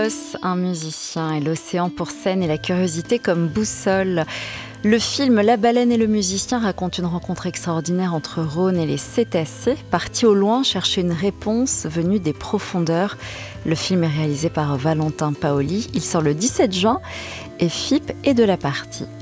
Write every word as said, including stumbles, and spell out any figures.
Un musicien et l'océan pour scène et la curiosité comme boussole. Le film La baleine et le musicien raconte une rencontre extraordinaire entre Rhône et les cétacés, partis au loin chercher une réponse venue des profondeurs. Le film est réalisé par Valentin Paoli. Il sort le dix-sept juin et F I P est de la partie.